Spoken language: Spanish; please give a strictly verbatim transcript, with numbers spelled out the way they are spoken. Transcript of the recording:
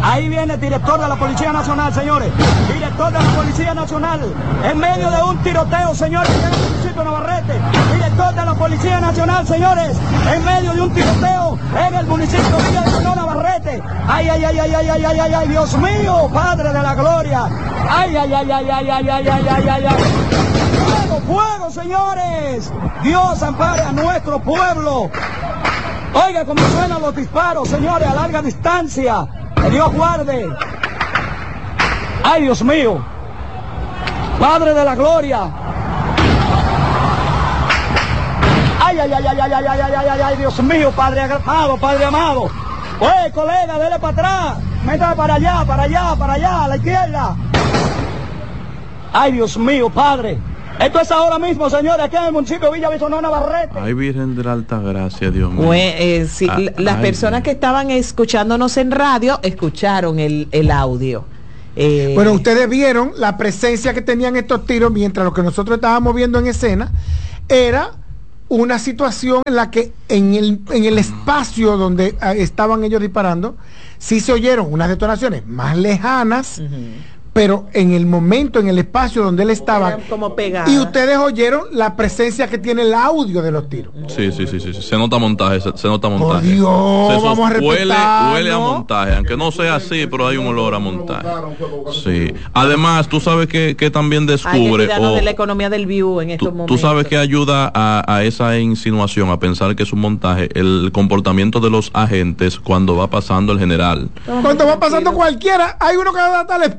Ahí viene el director de la Policía Nacional, señores. Director de la Policía Nacional. En medio de un tiroteo, señores, en el municipio de Navarrete. Director de la Policía Nacional, señores. En medio de un tiroteo en el municipio de Villa de Sonora, Navarrete. Ay, ay, ay, ay, ay, ay, ay, ay, ay, Dios mío, Padre de la Gloria. Ay, ay, ay, ay, ay, ay, ay, ay, ay, ay, ay. Fuego, fuego, señores. Dios ampare a nuestro pueblo. Oiga cómo suenan los disparos, señores, a larga distancia. Que Dios guarde. Ay, Dios mío. Padre de la Gloria. Ay, ay, ay, ay, ay, ay, ay, ay, ay, ay, Dios mío, Padre amado, Padre amado. Oye, colega, dele para atrás. Métale para allá, para allá, para allá, a la izquierda. Ay, Dios mío, Padre. Esto es ahora mismo, señores, aquí en el municipio de Villa de Sonora, Navarrete. Ay, Virgen de la Alta Gracia, Dios mío. Bueno, eh, sí, ah, las ay, personas que estaban escuchándonos en radio escucharon el, el audio. Eh, bueno, ustedes vieron la presencia que tenían estos tiros, mientras lo que nosotros estábamos viendo en escena era una situación en la que en el, en el espacio donde uh, estaban ellos disparando, sí se oyeron unas detonaciones más lejanas, uh-huh. pero en el momento, en el espacio donde él estaba, como pegada. Y ustedes oyeron la presencia que tiene el audio de los tiros. Sí, sí, sí, sí, sí. Se nota montaje, se, se nota montaje. Por Dios, se vamos a huele, respetar, huele a ¿no? montaje, aunque no sea así, pero hay un olor a montaje. Sí. Además, tú sabes que, que también descubre o de la economía del view en estos tú, momentos. Tú sabes que ayuda a, a esa insinuación, a pensar que es un montaje, el comportamiento de los agentes cuando va pasando el general. Cuando va pasando cualquiera, hay uno que da tal